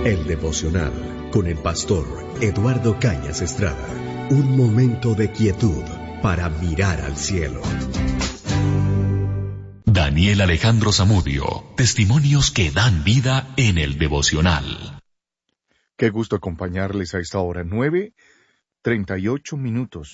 El devocional con el pastor Eduardo Cañas Estrada. Un momento de quietud para mirar al cielo. Daniel Alejandro Zamudio, testimonios que dan vida en el devocional. Qué gusto acompañarles a esta hora, 9:38 minutos.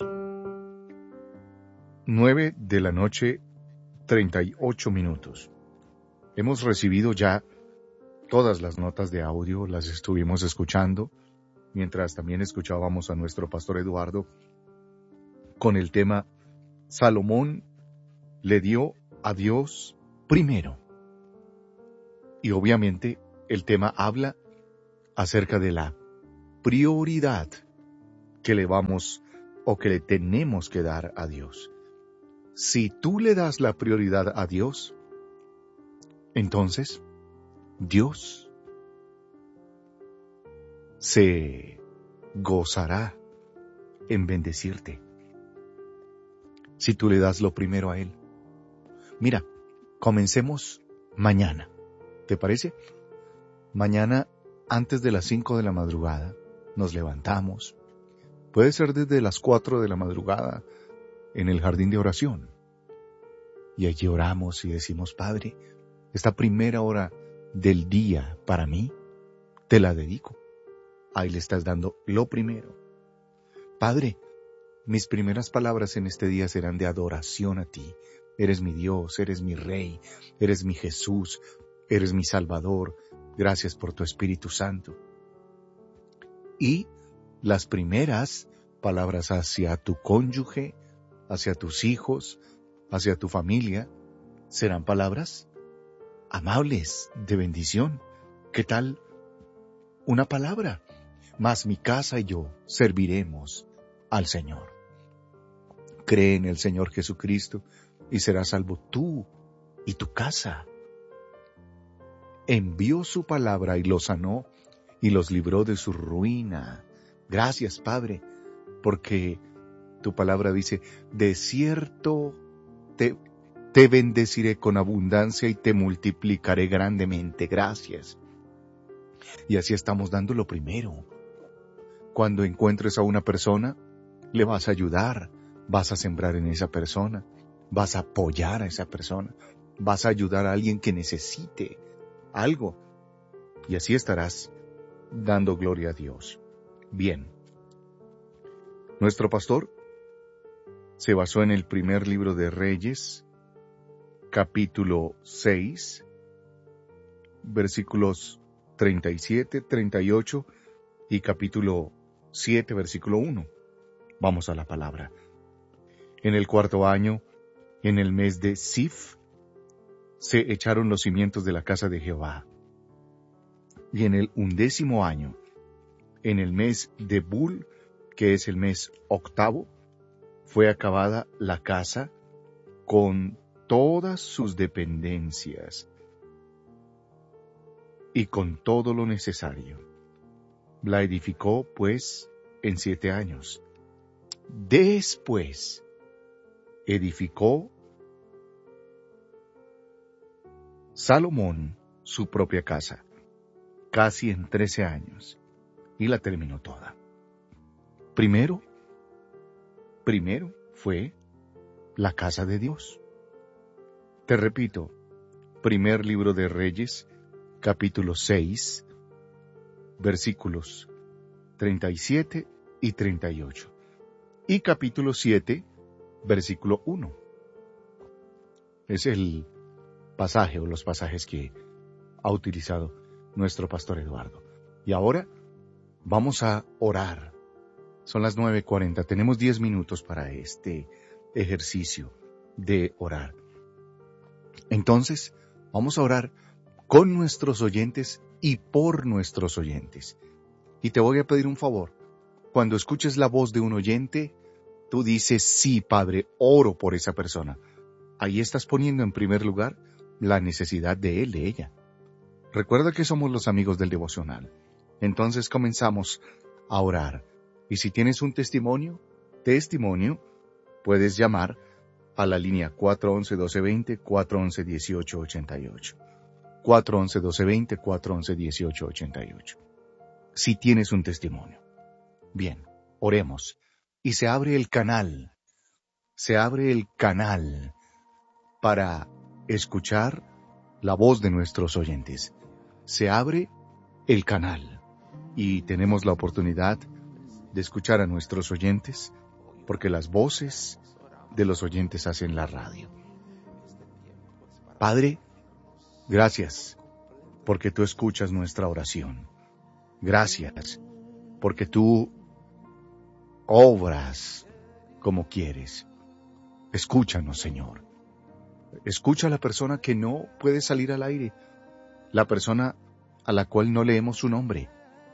9 de la noche, 38 minutos. Hemos recibido ya todas las notas de audio, las estuvimos escuchando, mientras también escuchábamos a nuestro pastor Eduardo con el tema Salomón le dio a Dios primero. Y obviamente el tema habla acerca de la prioridad que le vamos o que le tenemos que dar a Dios. Si tú le das la prioridad a Dios, entonces Dios se gozará en bendecirte. Si tú le das lo primero a Él. Mira, comencemos mañana. ¿Te parece? Mañana, antes de las 5 de la madrugada, nos levantamos. Puede ser desde las 4 de la madrugada en el jardín de oración. Y allí oramos y decimos, Padre, esta primera hora del día para mí, te la dedico. Ahí le estás dando lo primero. Padre, mis primeras palabras en este día serán de adoración a ti. Eres mi Dios, eres mi Rey, eres mi Jesús, eres mi Salvador. Gracias por tu Espíritu Santo. Y las primeras palabras hacia tu cónyuge, hacia tus hijos, hacia tu familia, serán palabras amables, de bendición. ¿Qué tal una palabra? Mas mi casa y yo serviremos al Señor. Cree en el Señor Jesucristo y serás salvo tú y tu casa. Envió su palabra y los sanó y los libró de su ruina. Gracias, Padre, porque tu palabra dice, de cierto te bendeciré con abundancia y te multiplicaré grandemente. Gracias. Y así estamos dando lo primero. Cuando encuentres a una persona, le vas a ayudar, vas a sembrar en esa persona, vas a apoyar a esa persona, vas a ayudar a alguien que necesite algo. Y así estarás dando gloria a Dios. Bien. Nuestro pastor se basó en el primer libro de Reyes, capítulo 6, versículos 37, 38 y capítulo 7, versículo 1. Vamos a la palabra. En el 4º año, en el mes de Sif, se echaron los cimientos de la casa de Jehová. Y en el 11º año, en el mes de Bul, que es el mes 8º, fue acabada la casa con todas sus dependencias y con todo lo necesario. La edificó, pues, en 7 años. Después edificó Salomón su propia casa, casi en 13 años, y la terminó toda. Primero fue la casa de Dios. Te repito, primer libro de Reyes, capítulo 6, versículos 37 y 38. Y capítulo 7, versículo 1. Es el pasaje o los pasajes que ha utilizado nuestro pastor Eduardo. Y ahora vamos a orar. Son las 9:40. Tenemos 10 minutos para este ejercicio de orar. Entonces, vamos a orar con nuestros oyentes y por nuestros oyentes. Y te voy a pedir un favor. Cuando escuches la voz de un oyente, tú dices, sí, Padre, oro por esa persona. Ahí estás poniendo en primer lugar la necesidad de él, de ella. Recuerda que somos los amigos del devocional. Entonces comenzamos a orar. Y si tienes un testimonio, puedes llamar a la línea 411-1220, 411-1888. 411-1220, 411-1888. si tienes un testimonio. Bien, oremos. Y se abre el canal para escuchar la voz de nuestros oyentes. Se abre el canal y tenemos la oportunidad de escuchar a nuestros oyentes, porque las voces de los oyentes hacen la radio. Padre, gracias porque tú escuchas nuestra oración. Gracias porque tú obras como quieres. Escúchanos, Señor. Escucha a la persona que no puede salir al aire, la persona a la cual no leemos su nombre.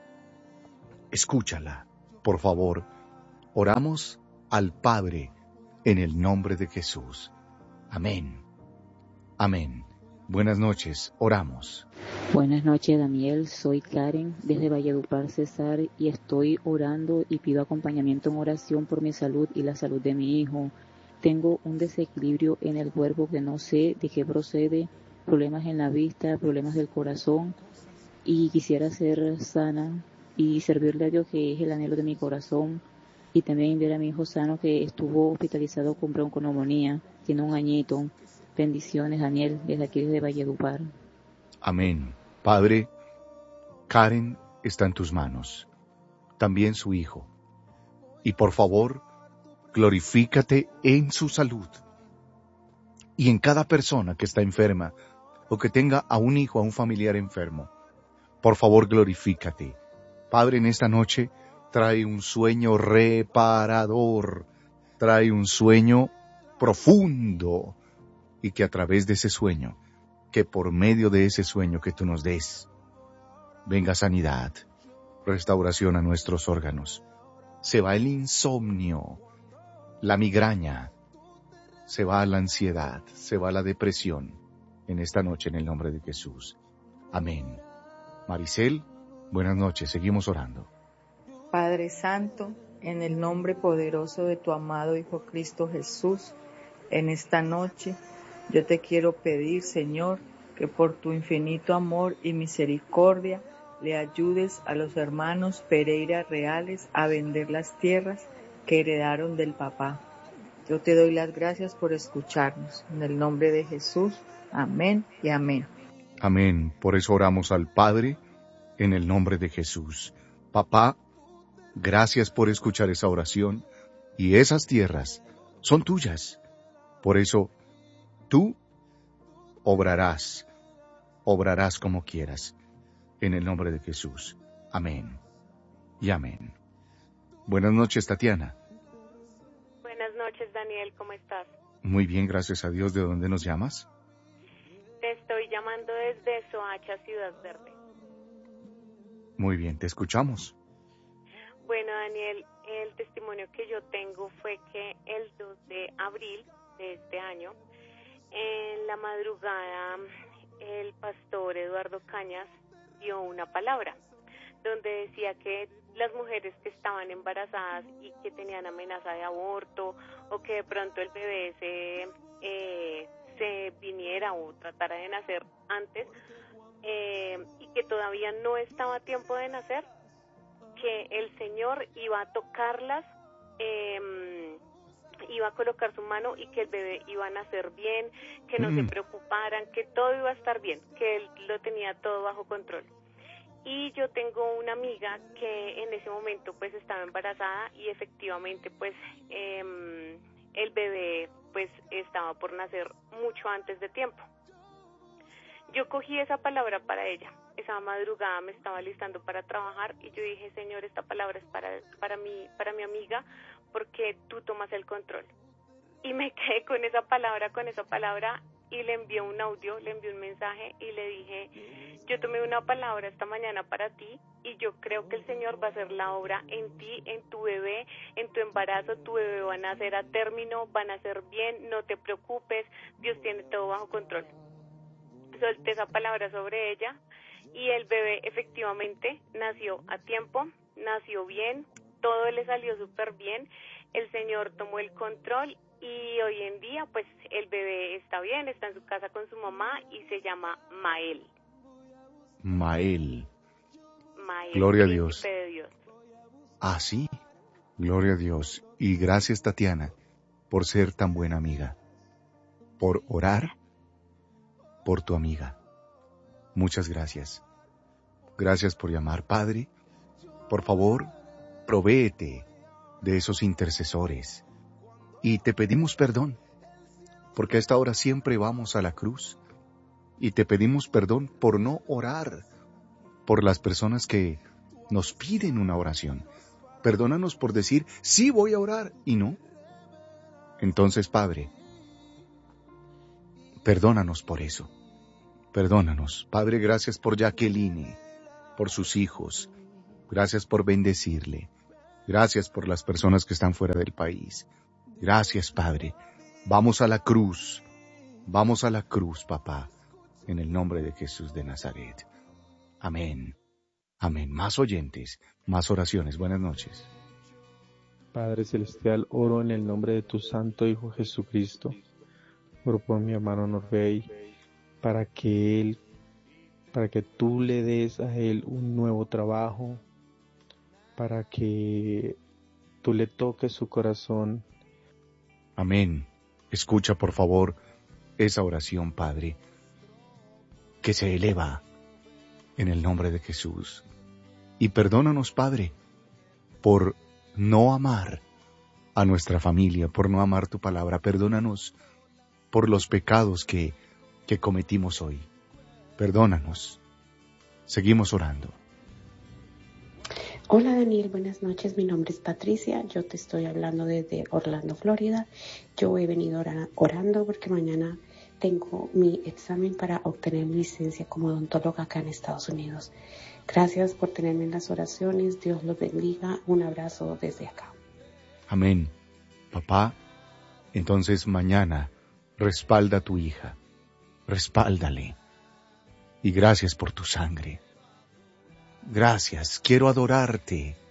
Escúchala, por favor. Oramos al Padre en el nombre de Jesús. Amén. Amén. Buenas noches, oramos. Buenas noches, Daniel. Soy Karen desde Valledupar, Cesar, y estoy orando y pido acompañamiento en oración por mi salud y la salud de mi hijo. Tengo un desequilibrio en el cuerpo que no sé de qué procede, problemas en la vista, problemas del corazón, y quisiera ser sana y servirle a Dios, que es el anhelo de mi corazón, y también ver a mi hijo sano, que estuvo hospitalizado con bronconeumonía, tiene 1 añito. Bendiciones, Daniel, desde aquí, desde Valledupar. Amén. Padre, Karen está en tus manos, también su hijo. Y por favor, glorifícate en su salud y en cada persona que está enferma o que tenga a un hijo, a un familiar enfermo. Por favor, glorifícate. Padre, en esta noche trae un sueño reparador, trae un sueño profundo, y que a través de ese sueño, que por medio de ese sueño que tú nos des, venga sanidad, restauración a nuestros órganos. Se va el insomnio, la migraña, se va la ansiedad, se va la depresión en esta noche en el nombre de Jesús. Amén. Maricel, buenas noches, seguimos orando. Padre Santo, en el nombre poderoso de tu amado Hijo Cristo Jesús, en esta noche yo te quiero pedir, Señor, que por tu infinito amor y misericordia le ayudes a los hermanos Pereira Reales a vender las tierras que heredaron del papá. Yo te doy las gracias por escucharnos. En el nombre de Jesús, amén y amén. Amén. Por eso oramos al Padre en el nombre de Jesús. Papá, gracias por escuchar esa oración, y esas tierras son tuyas. Por eso, tú obrarás como quieras, en el nombre de Jesús. Amén y amén. Buenas noches, Tatiana. Buenas noches, Daniel, ¿cómo estás? Muy bien, gracias a Dios. ¿De dónde nos llamas? Te estoy llamando desde Soacha, Ciudad Verde. Muy bien, te escuchamos. Bueno, Daniel, el testimonio que yo tengo fue que el 2 de abril de este año, en la madrugada, el pastor Eduardo Cañas dio una palabra donde decía que las mujeres que estaban embarazadas y que tenían amenaza de aborto, o que de pronto el bebé se viniera o tratara de nacer antes, y que todavía no estaba a tiempo de nacer, que el Señor iba a tocarlas, iba a colocar su mano y que el bebé iba a nacer bien, que no se preocuparan, que todo iba a estar bien, que él lo tenía todo bajo control. Y yo tengo una amiga que en ese momento pues estaba embarazada y efectivamente pues el bebé pues estaba por nacer mucho antes de tiempo. Yo cogí esa palabra para ella. Esa madrugada me estaba listando para trabajar y yo dije, Señor, esta palabra es para mi amiga, porque tú tomas el control. Y me quedé con esa palabra y le envié un audio, le envié un mensaje y le dije, yo tomé una palabra esta mañana para ti y yo creo que el Señor va a hacer la obra en ti, en tu bebé, en tu embarazo. Tu bebé va a nacer a término, va a nacer bien, no te preocupes, Dios tiene todo bajo control. Solté esa palabra sobre ella y el bebé efectivamente nació a tiempo, nació bien, todo le salió súper bien, el Señor tomó el control y hoy en día pues el bebé está bien, está en su casa con su mamá y se llama Mael. Mael. Gloria a el Dios. príncipe de Dios. Ah, sí. Gloria a Dios. Y gracias, Tatiana, por ser tan buena amiga. Por orar por tu amiga. Muchas gracias. Gracias por llamar, Padre. Por favor, provéete de esos intercesores. Y te pedimos perdón, porque a esta hora siempre vamos a la cruz. Y te pedimos perdón por no orar por las personas que nos piden una oración. Perdónanos por decir, sí voy a orar, y no. Entonces, Padre, perdónanos por eso. Perdónanos. Padre, gracias por Jacqueline, por sus hijos. Gracias por bendecirle. Gracias por las personas que están fuera del país. Gracias, Padre. Vamos a la cruz. Vamos a la cruz, papá, en el nombre de Jesús de Nazaret. Amén. Amén. Más oyentes, más oraciones. Buenas noches. Padre Celestial, oro en el nombre de tu Santo Hijo Jesucristo. Oro por mi hermano Norvey, para que tú le des a él un nuevo trabajo, para que tú le toques su corazón. Amén. Escucha, por favor, esa oración, Padre, que se eleva en el nombre de Jesús. Y perdónanos, Padre, por no amar a nuestra familia, por no amar tu palabra. Perdónanos por los pecados que cometimos hoy. Perdónanos. Seguimos orando. Hola Daniel, buenas noches. Mi nombre es Patricia. Yo te estoy hablando desde Orlando, Florida. Yo he venido orando porque mañana tengo mi examen para obtener mi licencia como odontóloga acá en Estados Unidos. Gracias por tenerme en las oraciones. Dios los bendiga. Un abrazo desde acá. Amén. Papá, entonces mañana respalda a tu hija. Respáldale. Y gracias por tu sangre. Gracias. Quiero adorarte.